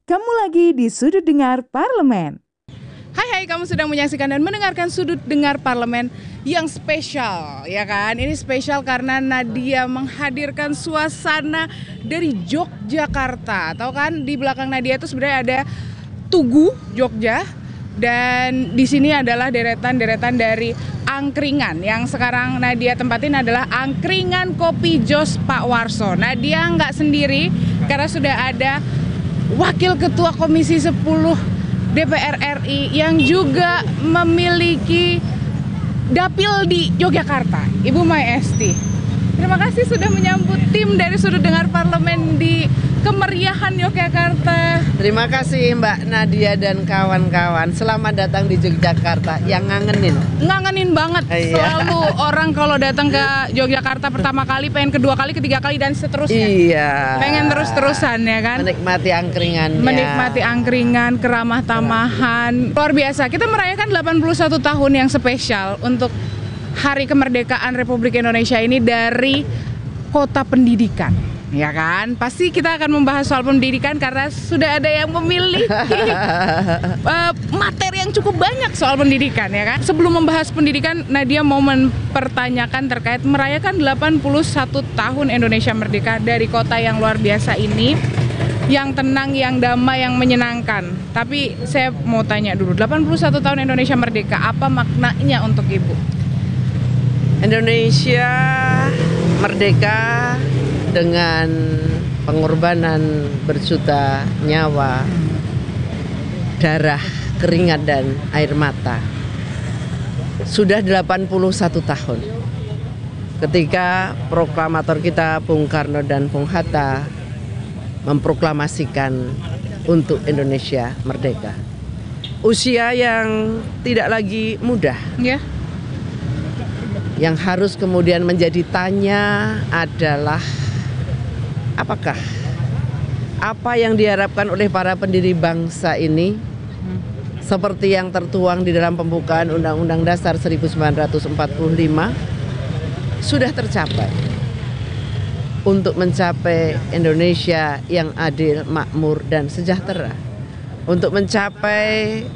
Kamu lagi di Sudut Dengar Parlemen. Hai, kamu sedang menyaksikan dan mendengarkan Sudut Dengar Parlemen yang spesial, ya kan? Ini spesial karena Nadia menghadirkan suasana dari Yogyakarta. Tahu kan, di belakang Nadia itu sebenarnya ada Tugu Jogja. Dan di sini adalah deretan-deretan dari angkringan. Yang sekarang Nadia tempatin adalah angkringan Kopi Jos Pak Warso. Nadia nggak sendiri karena sudah ada Wakil Ketua Komisi 10 DPR RI yang juga memiliki dapil di Yogyakarta, Ibu Mai Esti. Terima kasih sudah menyambut tim dari Sudut Dengar Parlemen di kemeriahan Yogyakarta. Terima kasih Mbak Nadia dan kawan-kawan. Selamat datang di Yogyakarta yang ngangenin. Ngangenin banget. Selalu orang kalau datang ke Yogyakarta pertama kali, pengen kedua kali, ketiga kali dan seterusnya. Iya. Pengen terus-terusan ya kan. Menikmati angkringannya. Menikmati angkringan, keramah tamahan. Luar biasa. Kita merayakan 81 tahun yang spesial untuk Hari Kemerdekaan Republik Indonesia ini dari Kota Pendidikan. Ya kan, pasti kita akan membahas soal pendidikan karena sudah ada yang memiliki materi yang cukup banyak soal pendidikan, ya kan. Sebelum membahas pendidikan, Nadia mau mempertanyakan terkait merayakan 81 tahun Indonesia Merdeka dari kota yang luar biasa ini, yang tenang, yang damai, yang menyenangkan. Tapi saya mau tanya dulu, 81 tahun Indonesia Merdeka, apa maknanya untuk Ibu? Indonesia merdeka dengan pengorbanan berjuta nyawa, darah, keringat, dan air mata. Sudah 81 tahun ketika proklamator kita Bung Karno dan Bung Hatta memproklamasikan untuk Indonesia merdeka. Usia yang tidak lagi mudah. Ya. Yang harus kemudian menjadi tanya adalah apakah apa yang diharapkan oleh para pendiri bangsa ini seperti yang tertuang di dalam pembukaan Undang-Undang Dasar 1945 sudah tercapai untuk mencapai Indonesia yang adil, makmur, dan sejahtera, untuk mencapai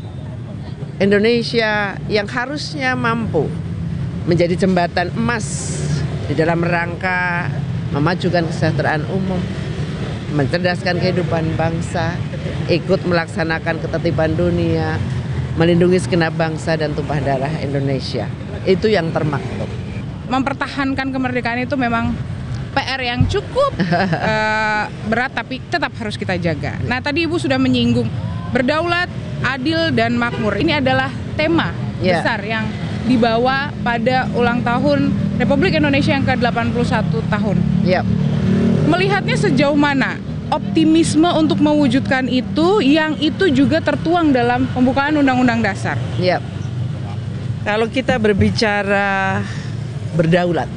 Indonesia yang harusnya mampu menjadi jembatan emas di dalam rangka memajukan kesejahteraan umum, mencerdaskan kehidupan bangsa, ikut melaksanakan ketertiban dunia, melindungi segenap bangsa dan tumpah darah Indonesia. Itu yang termaktub. Mempertahankan kemerdekaan itu memang PR yang cukup berat, tapi tetap harus kita jaga. Nah, tadi Ibu sudah menyinggung berdaulat, adil, dan makmur. Ini adalah tema besar yang dibawa pada ulang tahun Republik Indonesia yang ke-81 tahun. Melihatnya sejauh mana optimisme untuk mewujudkan itu, yang itu juga tertuang dalam pembukaan Undang-Undang Dasar? Kalau kita berbicara berdaulat,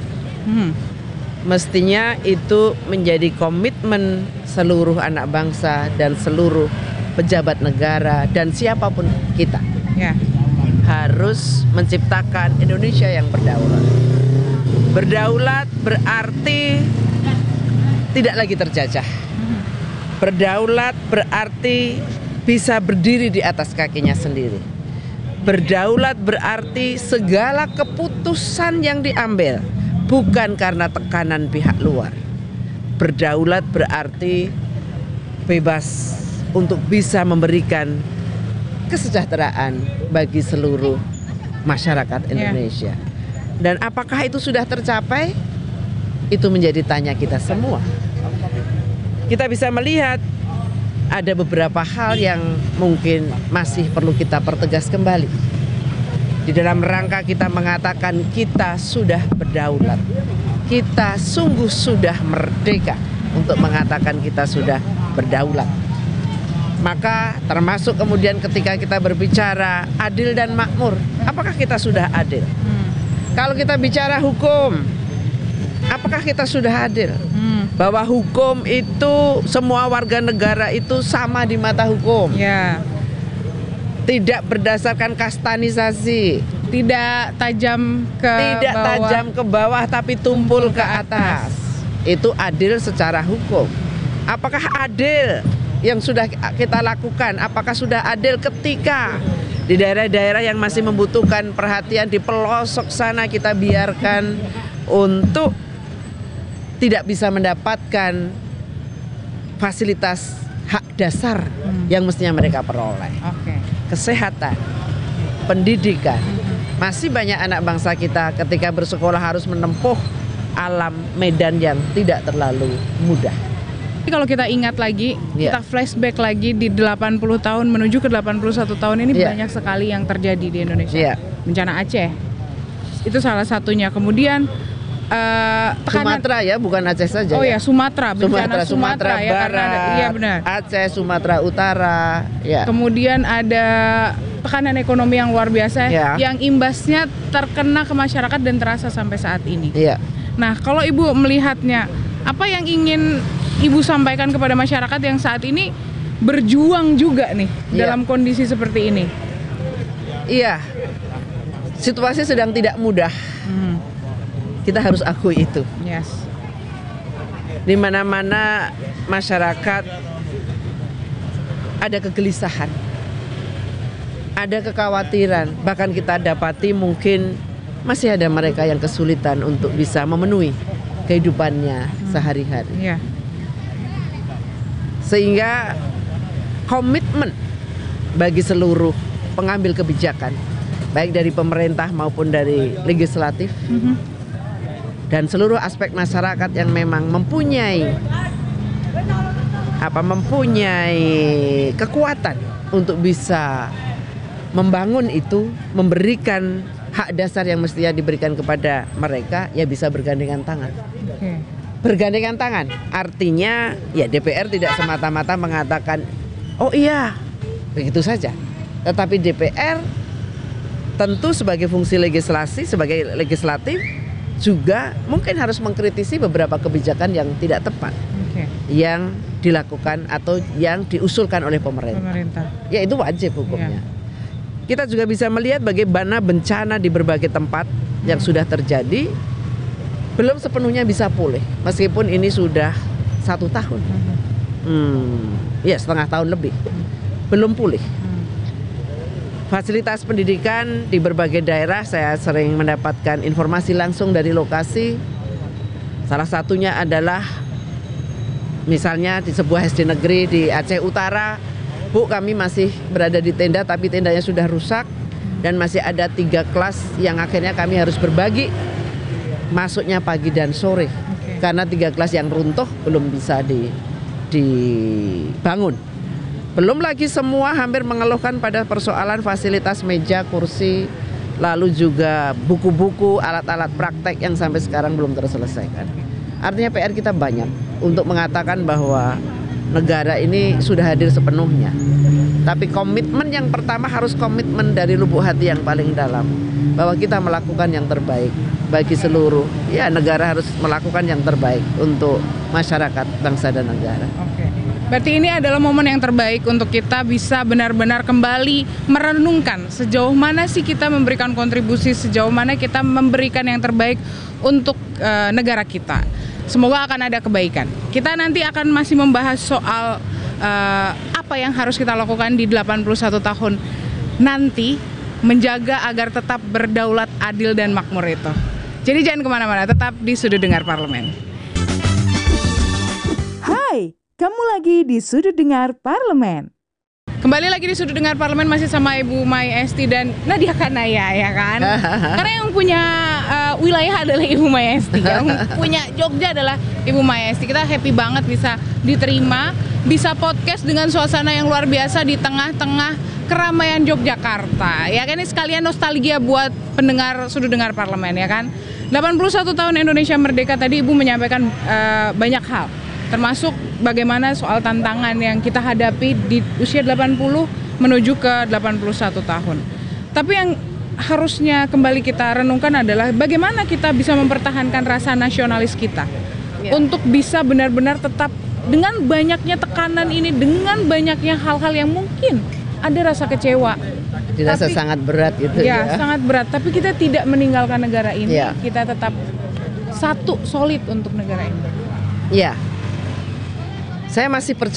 mestinya itu menjadi komitmen seluruh anak bangsa dan seluruh pejabat negara dan siapapun kita. Harus menciptakan Indonesia yang berdaulat. Berdaulat berarti tidak lagi terjajah. Berdaulat berarti bisa berdiri di atas kakinya sendiri. Berdaulat berarti segala keputusan yang diambil bukan karena tekanan pihak luar. Berdaulat berarti bebas untuk bisa memberikan kesejahteraan bagi seluruh masyarakat Indonesia. Dan apakah itu sudah tercapai? Itu menjadi tanya kita semua. Kita bisa melihat ada beberapa hal yang mungkin masih perlu kita pertegas kembali. Di dalam rangka kita mengatakan kita sudah berdaulat. Kita sungguh sudah merdeka untuk mengatakan kita sudah berdaulat. Maka termasuk kemudian ketika kita berbicara adil dan makmur, apakah kita sudah adil? Kalau kita bicara hukum, apakah kita sudah adil? Bahwa hukum itu semua warga negara itu sama di mata hukum. Tidak berdasarkan kastanisasi, tidak tajam ke bawah tapi tumpul ke atas. Itu adil secara hukum. Apakah adil yang sudah kita lakukan, apakah sudah adil ketika di daerah-daerah yang masih membutuhkan perhatian di pelosok sana kita biarkan untuk tidak bisa mendapatkan fasilitas hak dasar yang mestinya mereka peroleh. Kesehatan, pendidikan. Masih banyak anak bangsa kita ketika bersekolah harus menempuh alam medan yang tidak terlalu mudah. Tapi kalau kita ingat lagi, kita flashback lagi di 80 tahun menuju ke 81 tahun ini banyak sekali yang terjadi di Indonesia. Bencana Aceh, itu salah satunya. Kemudian Sumatera ya, bukan Aceh saja. Oh ya, Sumatera, bencana Sumatera ya, Barat, karena iya benar. Aceh, Sumatera Utara, ya. Kemudian ada tekanan ekonomi yang luar biasa yang imbasnya terkena ke masyarakat dan terasa sampai saat ini. Nah, kalau Ibu melihatnya, apa yang ingin Ibu sampaikan kepada masyarakat yang saat ini berjuang juga nih dalam kondisi seperti ini? Iya, situasi sedang tidak mudah. Kita harus akui itu. Di mana-mana masyarakat ada kegelisahan, ada kekhawatiran. Bahkan kita dapati mungkin masih ada mereka yang kesulitan untuk bisa memenuhi kehidupannya sehari-hari. Sehingga komitmen bagi seluruh pengambil kebijakan, baik dari pemerintah maupun dari legislatif, dan seluruh aspek masyarakat yang memang mempunyai kekuatan untuk bisa membangun itu, memberikan hak dasar yang mestinya diberikan kepada mereka, ya bisa bergandengan tangan. Bergandengan tangan artinya ya DPR tidak semata-mata mengatakan oh iya begitu saja, tetapi DPR tentu sebagai fungsi legislasi, sebagai legislatif juga mungkin harus mengkritisi beberapa kebijakan yang tidak tepat yang dilakukan atau yang diusulkan oleh pemerintah. Ya itu wajib hukumnya. Kita juga bisa melihat bagaimana bencana di berbagai tempat yang sudah terjadi belum sepenuhnya bisa pulih, meskipun ini sudah 1 tahun, ya setengah tahun lebih, belum pulih. Fasilitas pendidikan di berbagai daerah saya sering mendapatkan informasi langsung dari lokasi. Salah satunya adalah misalnya di sebuah SD negeri di Aceh Utara, Bu, kami masih berada di tenda tapi tendanya sudah rusak dan masih ada 3 kelas yang akhirnya kami harus berbagi masuknya pagi dan sore karena 3 kelas yang runtuh belum bisa dibangun. Belum lagi semua hampir mengeluhkan pada persoalan fasilitas meja, kursi, lalu juga buku-buku, alat-alat praktek yang sampai sekarang belum terselesaikan. Artinya PR kita banyak untuk mengatakan bahwa negara ini sudah hadir sepenuhnya. Tapi komitmen yang pertama harus komitmen dari lubuk hati yang paling dalam, bahwa kita melakukan yang terbaik bagi seluruh, ya negara harus melakukan yang terbaik untuk masyarakat, bangsa dan negara. Berarti ini adalah momen yang terbaik untuk kita bisa benar-benar kembali merenungkan sejauh mana sih kita memberikan kontribusi, sejauh mana kita memberikan yang terbaik untuk negara kita. Semoga akan ada kebaikan. Kita nanti akan masih membahas soal apa yang harus kita lakukan di 81 tahun nanti menjaga agar tetap berdaulat, adil dan makmur itu. Jadi jangan kemana-mana, tetap di Sudut Dengar Parlemen. Hai, kamu lagi di Sudut Dengar Parlemen. Kembali lagi di Sudut Dengar Parlemen masih sama Ibu Mai Esti dan Nadia Kanaya, ya kan? Karena yang punya wilayah adalah Ibu Mai Esti, yang punya Jogja adalah Ibu Mai Esti. Kita happy banget bisa diterima, bisa podcast dengan suasana yang luar biasa di tengah-tengah keramaian Yogyakarta. Ya kan, ini sekalian nostalgia buat pendengar Sudut Dengar Parlemen, ya kan? 81 tahun Indonesia Merdeka, tadi Ibu menyampaikan banyak hal, termasuk bagaimana soal tantangan yang kita hadapi di usia 80 menuju ke 81 tahun. Tapi yang harusnya kembali kita renungkan adalah bagaimana kita bisa mempertahankan rasa nasionalis kita untuk bisa benar-benar tetap dengan banyaknya tekanan ini, dengan banyaknya hal-hal yang mungkin ada rasa kecewa. Dirasa sangat berat gitu ya. Ya, sangat berat. Tapi kita tidak meninggalkan negara ini. Kita tetap satu, solid untuk negara ini. Ya. Saya masih percaya